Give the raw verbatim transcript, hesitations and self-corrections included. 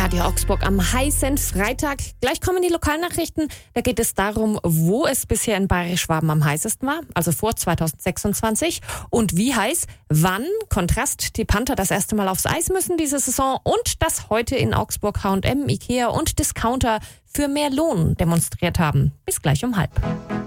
Radio Augsburg am heißen Freitag. Gleich kommen die Lokalnachrichten. Da geht es darum, wo es bisher in Bayerisch-Schwaben am heißesten war, also vor zweitausendsechsundzwanzig. Und wie heiß, wann, Kontrast, die Panther das erste Mal aufs Eis müssen diese Saison und dass heute in Augsburg H und M, Ikea und Discounter für mehr Lohn demonstriert haben. Bis gleich um halb.